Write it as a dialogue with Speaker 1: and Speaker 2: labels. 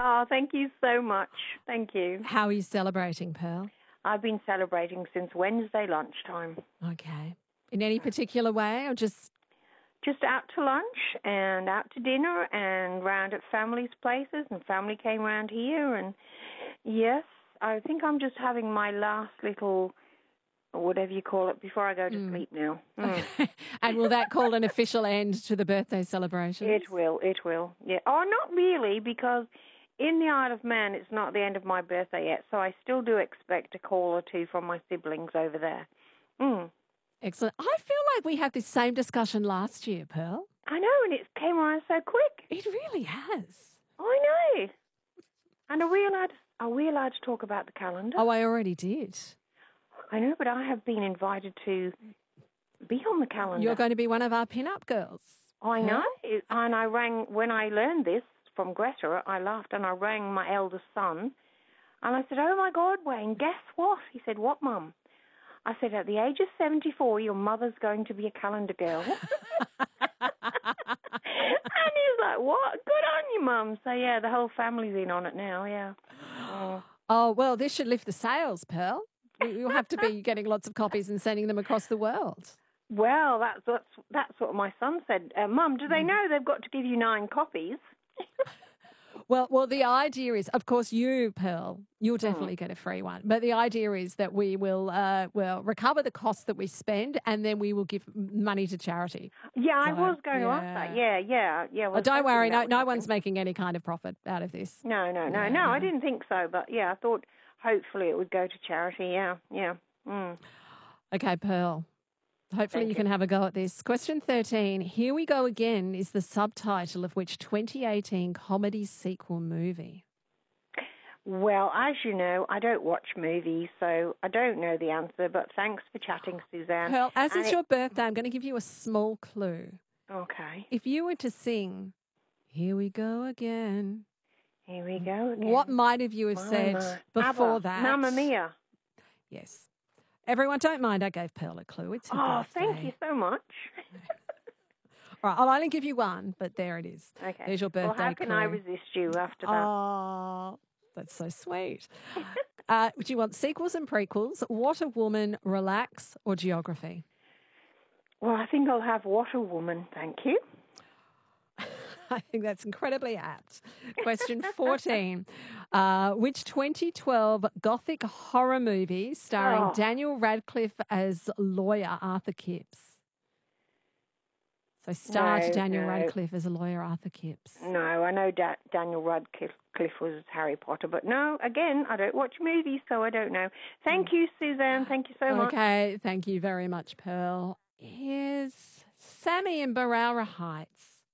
Speaker 1: Oh, thank you so much. Thank you.
Speaker 2: How are you celebrating, Pearl?
Speaker 1: I've been celebrating since Wednesday lunchtime.
Speaker 2: Okay. In any particular way or just...
Speaker 1: Just out to lunch and out to dinner and round at family's places, and family came round here. And yes, I think I'm just having my last little, whatever you call it, before I go to sleep now.
Speaker 2: And will that call an official end to the birthday celebration?
Speaker 1: It will. Yeah. Oh, not really, because in the Isle of Man, it's not the end of my birthday yet, so I still do expect a call or two from my siblings over there.
Speaker 2: Excellent. I feel like we had this same discussion last year, Pearl.
Speaker 1: I know, and it came around so quick.
Speaker 2: It really has.
Speaker 1: I know. And are we allowed to talk about the calendar?
Speaker 2: Oh, I already did.
Speaker 1: I know, but I have been invited to be on the calendar.
Speaker 2: You're going to be one of our pin-up girls.
Speaker 1: I know. And I rang, when I learned this from Greta, I laughed and I rang my eldest son. And I said, oh, my God, Wayne, guess what? He said, what, Mum? I said, at the age of 74, your mother's going to be a calendar girl. And he's like, what? Good on you, Mum. So, yeah, the whole family's in on it now, yeah.
Speaker 2: Oh, well, this should lift the sales, Pearl. You'll have to be getting lots of copies and sending them across the world.
Speaker 1: Well, that's what my son said. Mum, do they know they've got to give you 9 copies?
Speaker 2: Well, the idea is, of course, you, Pearl, you'll definitely get a free one. But the idea is that we will recover the costs that we spend and then we will give money to charity.
Speaker 1: Yeah, I was going to ask that. Yeah.
Speaker 2: Well, don't worry, no one's making any kind of profit out of this.
Speaker 1: No, I didn't think so. But, yeah, I thought hopefully it would go to charity, yeah.
Speaker 2: Okay, Pearl. Hopefully you can have a go at this. Question 13, Here We Go Again is the subtitle of which 2018 comedy sequel movie?
Speaker 1: Well, as you know, I don't watch movies, so I don't know the answer, but thanks for chatting, Suzanne.
Speaker 2: Pearl, as it's your birthday, I'm going to give you a small clue.
Speaker 1: Okay.
Speaker 2: If you were to sing, Here We Go Again.
Speaker 1: Here we go again.
Speaker 2: What might have you have said before that?
Speaker 1: Mamma Mia.
Speaker 2: Yes. Everyone, don't mind I gave Pearl a clue. It's her birthday.
Speaker 1: Thank you so much.
Speaker 2: All right, I'll only give you one, but there it is.
Speaker 1: Okay.
Speaker 2: There's your birthday
Speaker 1: Well, how can
Speaker 2: clue.
Speaker 1: I resist you after that?
Speaker 2: Oh, that's so sweet. Do you want sequels and prequels, What a Woman, Relax, or Geography?
Speaker 1: Well, I think I'll have What a Woman, thank you.
Speaker 2: I think that's incredibly apt. Question 14. Which 2012 gothic horror movie starring Daniel Radcliffe as lawyer Arthur Kipps? So Daniel Radcliffe as a lawyer Arthur Kipps.
Speaker 1: No, I know Daniel Radcliffe was Harry Potter, but no, again, I don't watch movies, so I don't know. Thank you, Suzanne. Thank you so much.
Speaker 2: Okay, thank you very much, Pearl. Here's Sammy in Barara Heights.